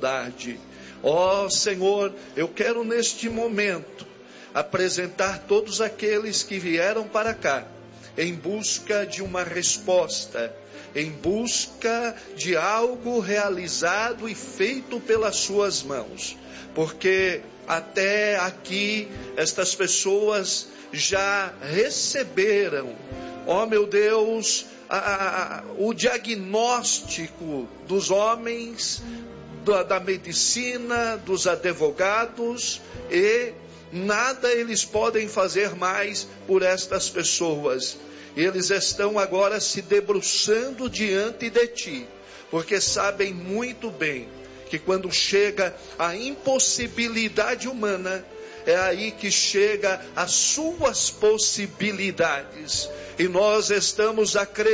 verdade. Ó Senhor, eu quero neste momento apresentar todos aqueles que vieram para cá em busca de uma resposta, em busca de algo realizado e feito pelas suas mãos, porque até aqui estas pessoas já receberam, ó meu Deus, o diagnóstico dos homens, da medicina, dos advogados, e nada eles podem fazer mais por estas pessoas. Eles estão agora se debruçando diante de ti, porque sabem muito bem que quando chega a impossibilidade humana, é aí que chega as suas possibilidades. E nós estamos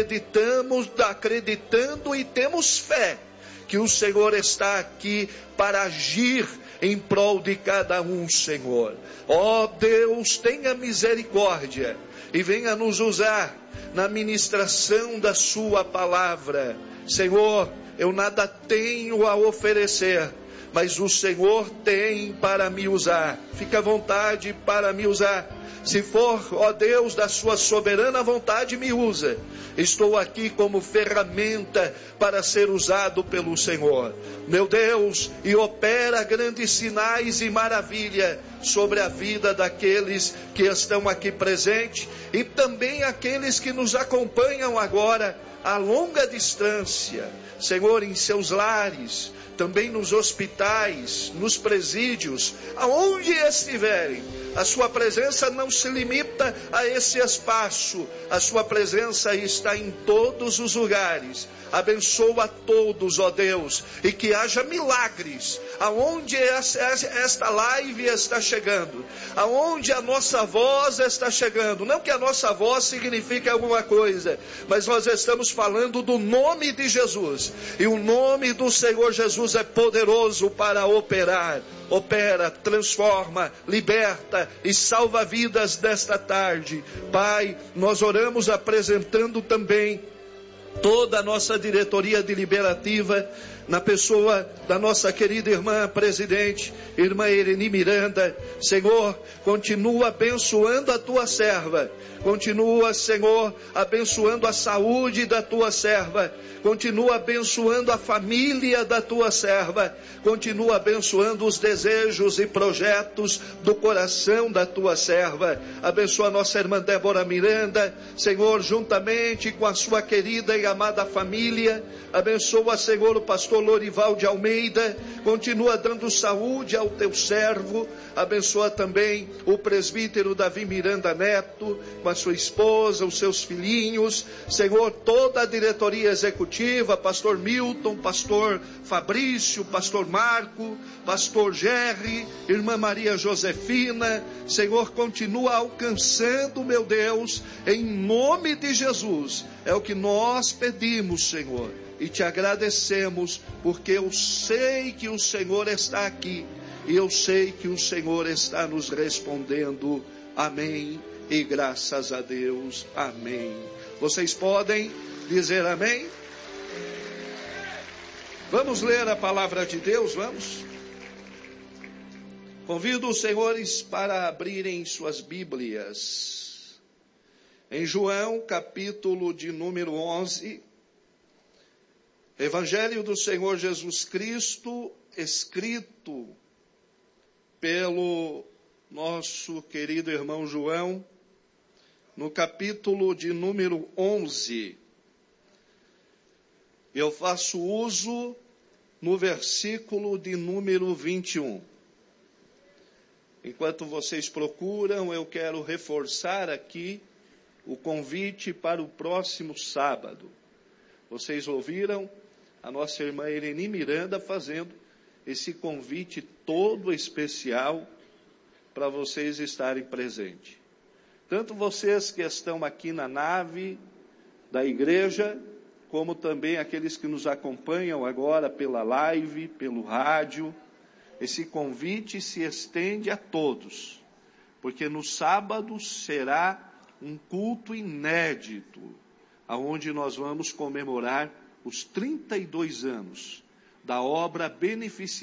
acreditando e temos fé que o Senhor está aqui para agir em prol de cada um, Senhor. Ó Deus, tenha misericórdia e venha nos usar na ministração da sua palavra. Senhor, eu nada tenho a oferecer, mas o Senhor tem para me usar. Fica à vontade para me usar. Se for, ó Deus, da sua soberana vontade, me usa. Estou aqui como ferramenta para ser usado pelo Senhor. Meu Deus, e opera grandes sinais e maravilha sobre a vida daqueles que estão aqui presentes e também aqueles que nos acompanham agora a longa distância. Senhor, em seus lares, também nos hospitais, nos presídios, aonde estiverem, a sua presença não se limita a esse espaço, a sua presença está em todos os lugares. Abençoa a todos, ó Deus, e que haja milagres, aonde esta live está chegando, aonde a nossa voz está chegando. Não que a nossa voz signifique alguma coisa, mas nós estamos falando do nome de Jesus, e o nome do Senhor Jesus é poderoso para operar. Opera, transforma, liberta e salva vidas desta tarde. Pai, nós oramos apresentando também toda a nossa diretoria deliberativa, na pessoa da nossa querida irmã presidente, irmã Ireni Miranda. Senhor, continua abençoando a tua serva, continua, Senhor, abençoando a saúde da tua serva, continua abençoando a família da tua serva, continua abençoando os desejos e projetos do coração da tua serva. Abençoa a nossa irmã Débora Miranda, Senhor, juntamente com a sua querida e amada família. Abençoa, Senhor, o pastor Lorival de Almeida, continua dando saúde ao teu servo. Abençoa também o presbítero Davi Miranda Neto, com a sua esposa, os seus filhinhos. Senhor, toda a diretoria executiva, pastor Milton, pastor Fabrício, pastor Marco, pastor Gerry, irmã Maria Josefina. Senhor, continua alcançando, meu Deus, em nome de Jesus. É o que nós pedimos, Senhor, e te agradecemos, porque eu sei que o Senhor está aqui, e eu sei que o Senhor está nos respondendo. Amém, e graças a Deus, amém. Vocês podem dizer amém? Vamos ler a palavra de Deus, vamos? Convido os senhores para abrirem suas Bíblias em João, capítulo de número 11, Evangelho do Senhor Jesus Cristo, escrito pelo nosso querido irmão João, no capítulo de número 11. Eu faço uso no versículo de número 21. Enquanto vocês procuram, eu quero reforçar aqui o convite para o próximo sábado. Vocês ouviram a nossa irmã Ireni Miranda fazendo esse convite todo especial para vocês estarem presentes. Tanto vocês que estão aqui na nave da igreja, como também aqueles que nos acompanham agora pela live, pelo rádio. Esse convite se estende a todos, porque no sábado será um culto inédito, aonde nós vamos comemorar os 32 anos da obra beneficente